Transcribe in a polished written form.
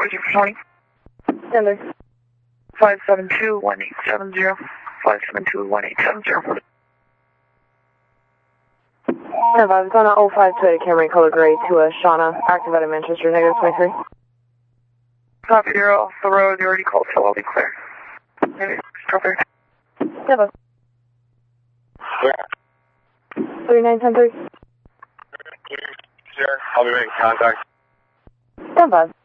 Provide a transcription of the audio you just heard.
Roger for Tony. Sender. 572-1870. 572-1870. Stand by. It's on a 052 Camry color gray to a Shauna, active out of Manchester, negative 23. Copy, you're off the road. You already called, so I'll be clear. Maybe strawberry. Stand by. 3973. Sure, I'll be making contact. Stand by.